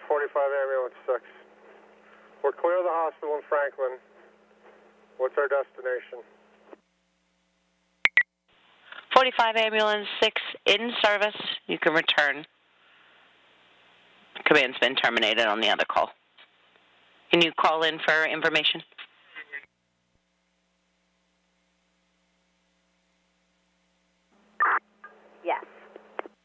45 Ambulance 6. We're clear of the hospital in Franklin. What's our destination? 45 Ambulance 6 in service. You can return. Command's been terminated on the other call. Can you call in for information?